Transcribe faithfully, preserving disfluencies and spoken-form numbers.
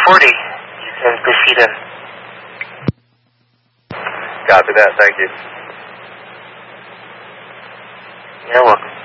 forty. You can proceed in. Copy that, thank you. You're welcome.